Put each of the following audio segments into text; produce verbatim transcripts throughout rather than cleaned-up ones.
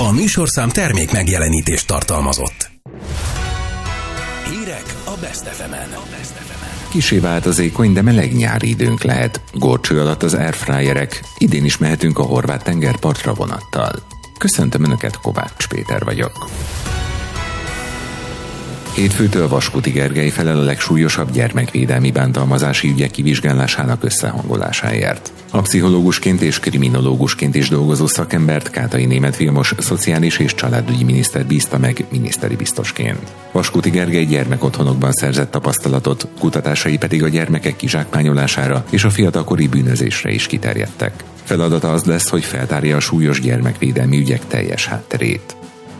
A műsorszám termék megjelenítést tartalmazott. Hírek a Best ef emen. Kissé változékony, de meleg nyári időnk lehet. Górcső alatt az airfryerek. Idén is mehetünk a horvát tengerpartra vonattal. Köszöntöm Önöket, Kovács Péter vagyok. Hétfőtől Vaskuti Gergely felel a legsúlyosabb gyermekvédelmi bántalmazási ügyek kivizsgálásának összehangolásáért. A pszichológusként és kriminológusként is dolgozó szakembert Kátai Németh Vilmos szociális és családügyi miniszter bízta meg miniszteri biztosként. Vaskuti Gergely gyermekotthonokban szerzett tapasztalatot, kutatásai pedig a gyermekek kizsákmányolására és a fiatalkori bűnözésre is kiterjedtek. Feladata az lesz, hogy feltárja a súlyos gyermekvédelmi ügyek teljes hátterét.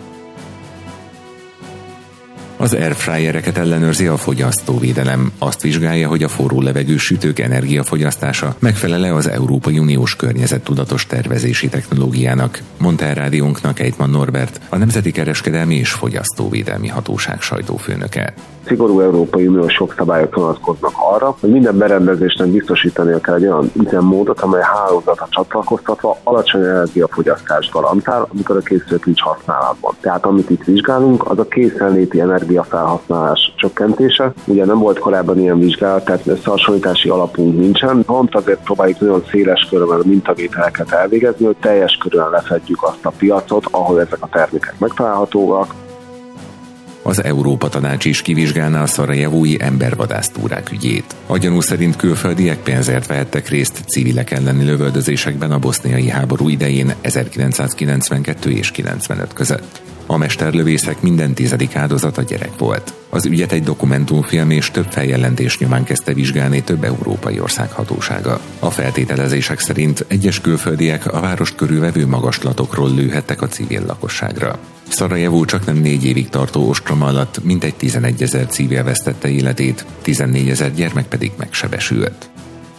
Az airfryereket ellenőrzi a fogyasztóvédelem. Azt vizsgálja, hogy a forró levegő sütők energiafogyasztása megfelel-e az Európai Uniós környezettudatos tervezési technológiának, mondta el rádiónknak Ejtman Norbert, a Nemzeti Kereskedelmi és Fogyasztóvédelmi Hatóság sajtófőnöke. Szigorú Európai Uniós jogszabályok vonatkoznak arra, hogy minden berendezésnek biztosítania kell egy olyan üzemmódot, amely hálózatra csatlakoztatva alacsony energiafogyasztást garantál, amikor a készülék nincs használatban. Tehát amit itt vizsgálunk, az a készenléti energiafelhasználás csökkentése. Ugye nem volt korábban ilyen vizsgálat, tehát összehasonlítási alapunk nincsen. Pont azért próbáljuk nagyon széles körben a mintavételeket elvégezni, hogy teljes körülön lefedjük azt a piacot, ahol ezek a termékek megtalálhatóak. Az Európa Tanács is kivizsgálná a szarajevói embervadásztúrák ügyét. A gyanú szerint külföldiek pénzért vehettek részt civilek elleni lövöldözésekben a boszniai háború idején ezerkilencszázkilencvenkettő és kilencvenöt között. A mesterlövészek minden tizedik áldozata gyerek volt. Az ügyet egy dokumentumfilm és több feljelentés nyomán kezdte vizsgálni több európai ország hatósága. A feltételezések szerint egyes külföldiek a várost körülvevő magaslatokról lőhettek a civil lakosságra. Szarajevó csak nem négy évig tartó ostrom alatt mintegy tizenegyezer civil vesztette életét, tizennégyezer gyermek pedig megsebesült.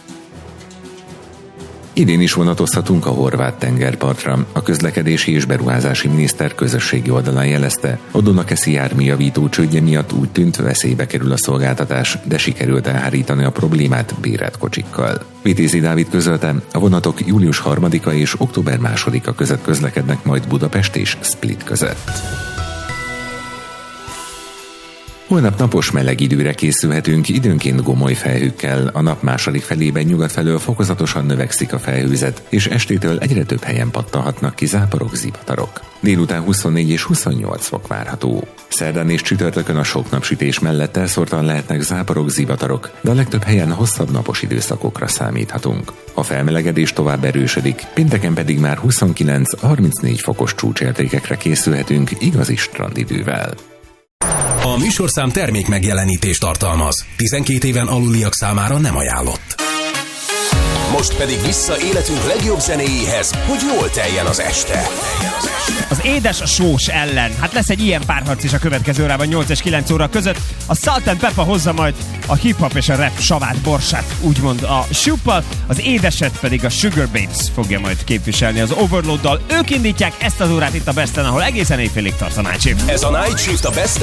Idén is vonatozhatunk a horvát tengerpartra. A közlekedési és beruházási miniszter közösségi oldalán jelezte, a Dunakeszi járműjavító csődje miatt úgy tűnt, veszélybe kerül a szolgáltatás, de sikerült elhárítani a problémát bérelt kocsikkal. Vitézi Dávid közölte, a vonatok július harmadika és október másodika között közlekednek majd Budapest és Split között. Holnap napos meleg időre készülhetünk, időnként gomoly felhőkkel. A nap második felében nyugat felől fokozatosan növekszik a felhőzet, és estétől egyre több helyen pattanhatnak ki záporok, zivatarok. Délután huszonnégy és huszonnyolc fok várható. Szerdán és csütörtökön a sok napsütés mellett elszórtan lehetnek záporok, zivatarok, de a legtöbb helyen hosszabb napos időszakokra számíthatunk. A felmelegedés tovább erősödik, pénteken pedig már huszonkilenc-harmincnégy fokos csúcsértékekre készülhetünk igazi strandidővel. A műsorszám termék megjelenítést tartalmaz. tizenkét éven aluliak számára nem ajánlott. Most pedig vissza életünk legjobb zenéjéhez, hogy jól teljen az este. Az édes a sós ellen. Hát lesz egy ilyen párharc is a következő órában nyolc és kilenc óra között. A Salt and Pepper hozza majd a hip-hop és a rap savát, borsát, úgymond a Shoop-al, az édeset pedig a Sugar Babes fogja majd képviselni az Overloaddal. Ők indítják ezt az órát itt a Besten, ahol egészen éjfélig tart a Night Shift. Ez a Night Shift a Best